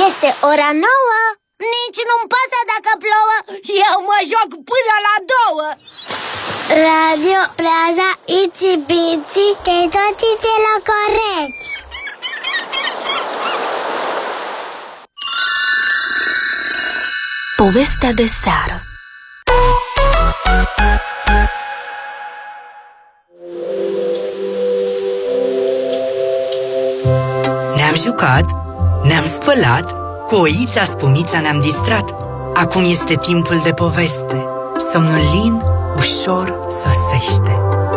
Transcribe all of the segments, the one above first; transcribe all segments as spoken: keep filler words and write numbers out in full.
Este ora nouă. Nici nu-mi pasă dacă plouă. Eu mă joc până la două. Radio Plaza Itsy Bitsy, te toți de la coreți. Povestea de seară. Ne-am jucat, ne-am spălat, cu oița Spunița ne-am distrat. Acum este timpul de poveste. Somnul lin ușor sosește.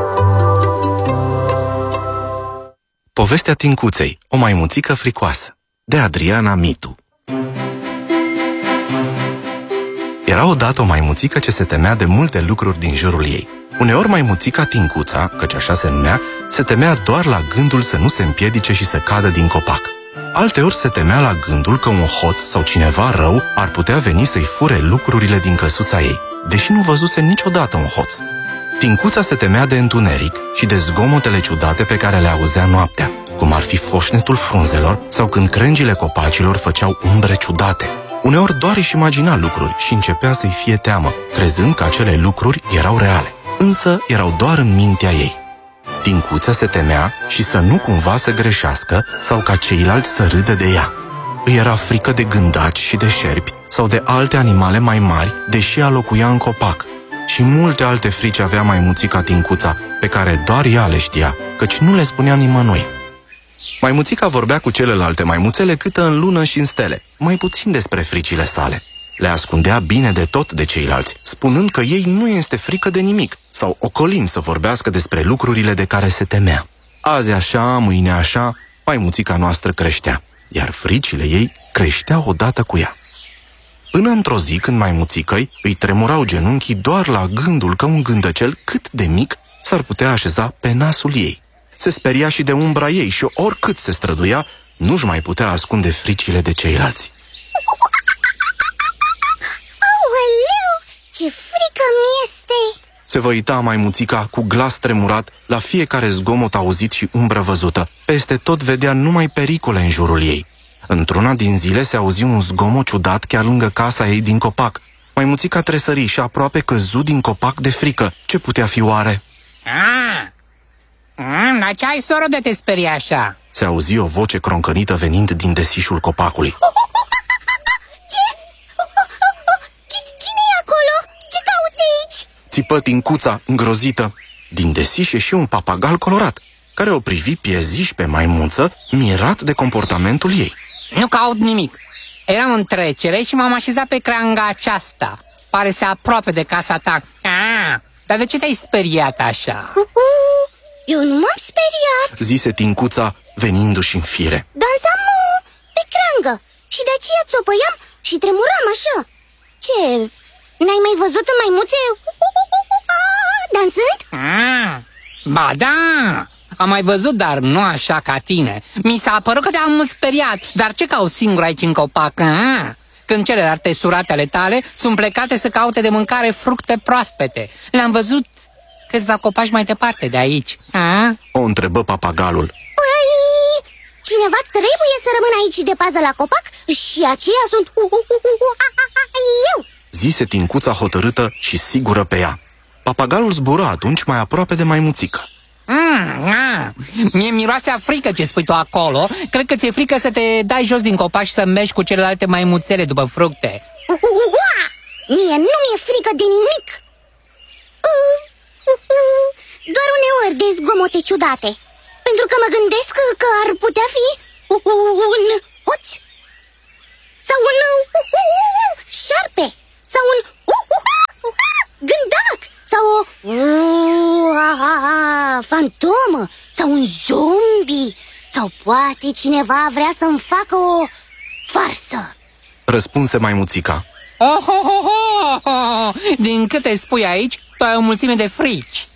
Povestea Tincuței, o maimuțică fricoasă, de Adriana Mitu. Era odată o maimuțică ce se temea de multe lucruri din jurul ei. Uneori maimuțica Tincuța, căci așa se numea, se temea doar la gândul să nu se împiedice și să cadă din copac. Alteori se temea la gândul că un hoț sau cineva rău ar putea veni să-i fure lucrurile din căsuța ei, deși nu văzuse niciodată un hoț. Tincuța se temea de întuneric și de zgomotele ciudate pe care le auzea noaptea, cum ar fi foșnetul frunzelor sau când crengile copacilor făceau umbre ciudate. Uneori doar își imagina lucruri și începea să-i fie teamă, crezând că acele lucruri erau reale, însă erau doar în mintea ei. Tincuța se temea și să nu cumva să greșească sau ca ceilalți să râdă de ea. Îi era frică de gândaci și de șerpi sau de alte animale mai mari, deși ea locuia în copac. Și multe alte frici avea maimuțica Tincuța, pe care doar ea le știa, căci nu le spunea nimănui. Maimuțica vorbea cu celelalte maimuțele câtă în lună și în stele, mai puțin despre fricile sale. Le ascundea bine de tot de ceilalți, spunând că ei nu este frică de nimic, sau ocolind să vorbească despre lucrurile de care se temea. Azi așa, mâine așa, maimuțica noastră creștea, iar fricile ei creșteau odată cu ea. Până într-o zi, când maimuțicăi îi tremurau genunchii doar la gândul că un gândăcel cât de mic s-ar putea așeza pe nasul ei. Se speria și de umbra ei și oricât se străduia, nu-și mai putea ascunde fricile de ceilalți. Aoleu, ce frică mi-este! Se văita maimuțica cu glas tremurat la fiecare zgomot auzit și umbră văzută. Peste tot vedea numai pericole în jurul ei. Într-una din zile se auzi un zgomot ciudat chiar lângă casa ei din copac. Maimuțica tresări și aproape căzu din copac de frică. Ce putea fi oare? Ah! Mm, dar ce ai, soră, de te sperii așa? Se auzi o voce croncănită venind din desișul copacului. Ce? Cine e acolo? Ce cauți aici? Țipă Tincuța, îngrozită. Din desiș ieși un papagal colorat, care o privi pieziș pe maimuță, mirat de comportamentul ei. Nu caut nimic. Eram în trecere și m-am așezat pe creanga aceasta. Pare să aproape de casa ta. Ah, dar de ce te-ai speriat așa? Eu nu m-am speriat, zise Tincuța, venindu-și în fire. Dansam uh, pe creangă și de aceea țopăiam și tremuram așa. Ce? N-ai mai văzut în maimuțe dansând? Ah, ba da, am mai văzut, dar nu așa ca tine. Mi s-a părut că te-am speriat. Dar ce cauți singur aici în copac? Ah, când celelalte surate ale tale sunt plecate să caute de mâncare fructe proaspete. Le-am văzut câțiva copaci mai departe de aici. Ah? O întrebă papagalul. Păi, cineva trebuie să rămână aici de pază la copac și aceia sunt eu, zise Tincuța hotărâtă și sigură pe ea. Papagalul zbură atunci mai aproape de maimuțică. Mm, ah. Mie miroase a frică ce spui tu acolo. Cred că ți-e frică să te dai jos din copac și să mergi cu celelalte maimuțele după fructe. Mie nu mi-e frică de nimic. Doar uneori de zgomote ciudate, pentru că mă gândesc că ar putea fi un hoț sau un șarpe sau un gândac sau o fantomă sau un zombie sau poate cineva vrea să-mi facă o farsă, răspunse maimuțica. Oh, oh, oh, oh, oh. Din câte spui aici, tu ai o mulțime de frici.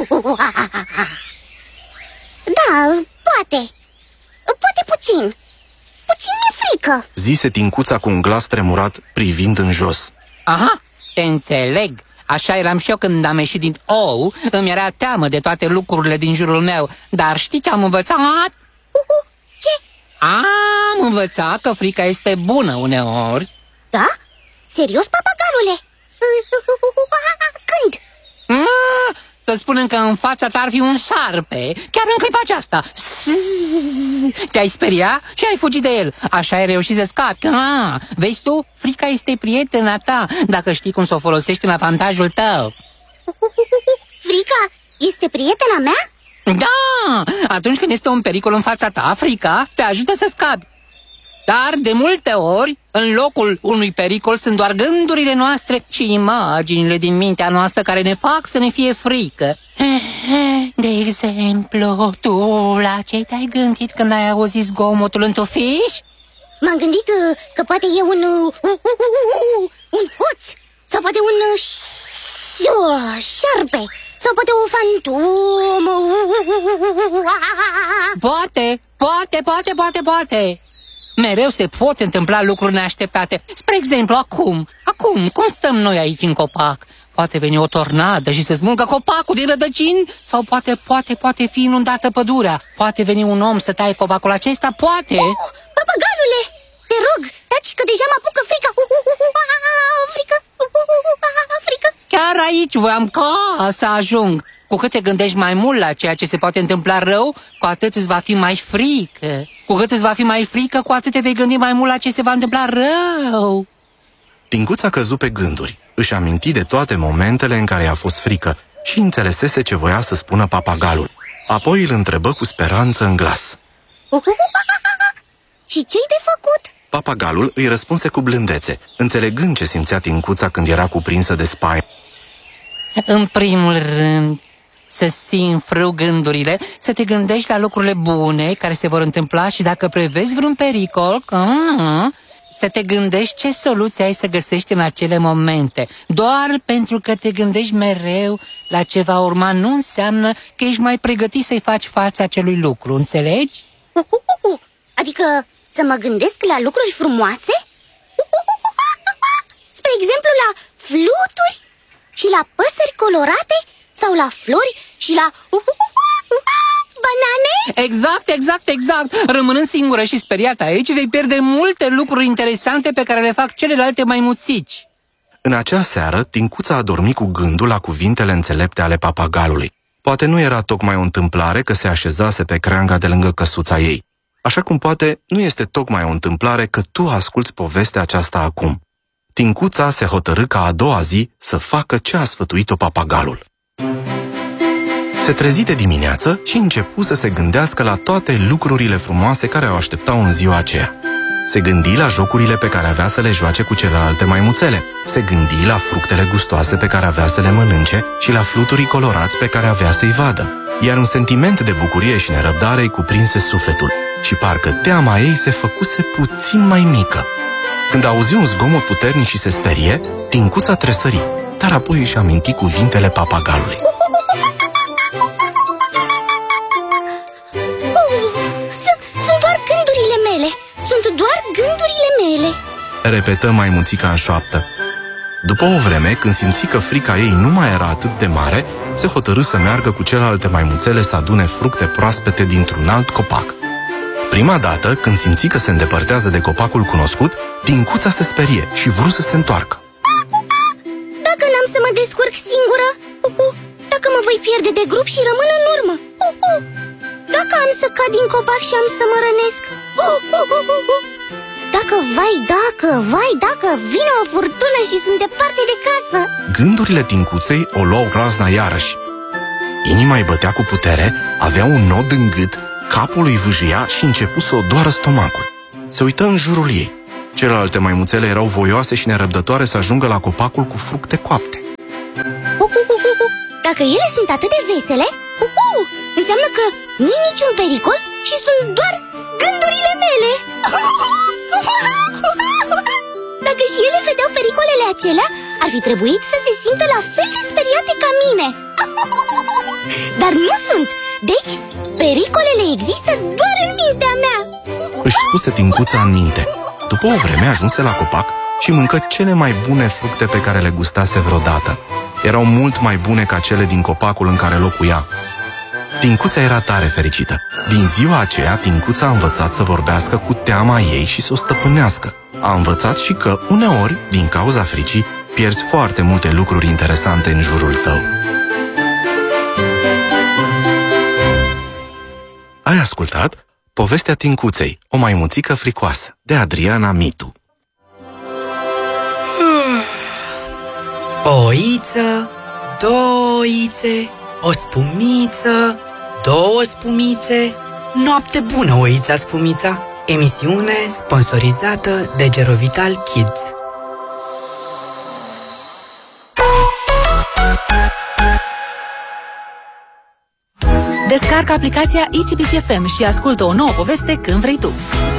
Da, poate. Poate puțin. Puțin mi-e frică, zise Tincuța cu un glas tremurat, privind în jos. Aha, te înțeleg. Așa eram și eu când am ieșit din ou. Îmi era teamă de toate lucrurile din jurul meu. Dar știi ce am învățat? Ce? Am învățat că frica este bună uneori. Da? Serios, papagalule? Când? Ah, să spunem că în fața ta ar fi un șarpe, chiar în clipa aceasta. Te-ai speriat și ai fugit de el. Așa ai reușit să scapi. Ah, vezi tu? Frica este prietena ta, dacă știi cum să o folosești în avantajul tău. Frica este prietena mea? Da! Atunci când este un pericol în fața ta, frica te ajută să scapi. Dar, de multe ori, în locul unui pericol sunt doar gândurile noastre și imaginile din mintea noastră care ne fac să ne fie frică. De exemplu, tu la ce te-ai gândit când ai auzit zgomotul în tufiș? M-am gândit uh, că poate e un... Uh, uh, uh, uh, un hoț. Sau poate un... Uh, șarpe. Sau poate o fantomă. Poate, poate, poate, poate, poate. Mereu se pot întâmpla lucruri neașteptate. Spre exemplu, acum, acum, cum stăm noi aici în copac? Poate veni o tornadă și se smulgă copacul din rădăcini? Sau poate, poate, poate fi inundată pădurea? Poate veni un om să taie copacul acesta? Poate! Oh, papagalule, te rog, taci că deja mă apucă frica. Frică, frică. Chiar aici voiam ca să ajung. Cu cât te gândești mai mult la ceea ce se poate întâmpla rău, cu atât îți va fi mai frică. Cu cât îți va fi mai frică, cu atât te vei gândi mai mult la ce se va întâmpla rău. Tincuța căzu pe gânduri. Își aminti de toate momentele în care i-a fost frică și înțelesese ce voia să spună papagalul. Apoi îl întrebă cu speranță în glas. Și ce-i de făcut? Papagalul îi răspunse cu blândețe, înțelegând ce simțea Tincuța când era cuprinsă de spaimă. În primul rând, să simți frâu gândurile, să te gândești la lucrurile bune care se vor întâmpla și dacă prevezi vreun pericol, să te gândești ce soluție ai să găsești în acele momente. Doar pentru că te gândești mereu la ce va urma nu înseamnă că ești mai pregătit să-i faci față acelui lucru, înțelegi? Adică să mă gândesc la lucruri frumoase? Spre exemplu la fluturi și la păsări colorate sau la flori și la banane? Exact, exact, exact! Rămânând singură și speriată aici, vei pierde multe lucruri interesante pe care le fac celelalte maimuțici. În acea seară, Tincuța a dormit cu gândul la cuvintele înțelepte ale papagalului. Poate nu era tocmai o întâmplare că se așezase pe creanga de lângă căsuța ei. Așa cum poate nu este tocmai o întâmplare că tu asculți povestea aceasta acum. Tincuța se hotărâ ca a doua zi să facă ce a sfătuit-o papagalul. Se trezi de dimineață și începu să se gândească la toate lucrurile frumoase care o așteptau în ziua aceea. Se gândi la jocurile pe care avea să le joace cu celelalte maimuțele. Se gândi la fructele gustoase pe care avea să le mănânce și la fluturii colorați pe care avea să-i vadă. Iar un sentiment de bucurie și nerăbdare îi cuprinse sufletul și parcă teama ei se făcuse puțin mai mică. Când auzi un zgomot puternic și se sperie, Tincuța tresări, dar apoi își aminti cuvintele papagalului. Sunt doar gândurile mele, sunt doar gândurile mele, repetă maimuțica în șoaptă. După o vreme, când simți că frica ei nu mai era atât de mare, se hotărâ să meargă cu celelalte maimuțele să adune fructe proaspete dintr-un alt copac. Prima dată, când simți că se îndepărtează de copacul cunoscut, Tincuța se sperie și vrut să se întoarcă. Dacă n-am să mă descurc singură, dacă mă voi pierde de grup și rămân în urmă, dacă am să cad din copac și am să mă rănesc, dacă, vai, dacă, vai, dacă vine o furtună și sunt departe de casă. Gândurile Tincuței o luau razna iarăși. Inima îi bătea cu putere, avea un nod în gât, capul îi vâjia și începu să o doară stomacul. Se uită în jurul ei. Celelalte maimuțele erau voioase și nerăbdătoare să ajungă la copacul cu fructe coapte. Dacă ele sunt atât de vesele, înseamnă că nu e niciun pericol și sunt doar gândurile mele. Dacă și ele vedeau pericolele acelea, ar fi trebuit să se simtă la fel de speriate ca mine. Dar nu sunt, deci pericolele există doar în mintea mea. Își spuse Tincuța în minte. După o vreme ajunse la copac și mâncă cele mai bune fructe pe care le gustase vreodată. Erau mult mai bune ca cele din copacul în care locuia. Tincuța era tare fericită. Din ziua aceea, Tincuța a învățat să vorbească cu teama ei și să o stăpânească. A învățat și că, uneori, din cauza fricii, pierzi foarte multe lucruri interesante în jurul tău. Ai ascultat Povestea Tincuței, o maimuțică fricoasă, de Adriana Mitu. O oiță, două oițe, o spumiță, două spumițe. Noapte bună, oița spumița. Emisiune sponsorizată de Gerovital Kids. Descarcă aplicația I T B C F M și ascultă o nouă poveste când vrei tu.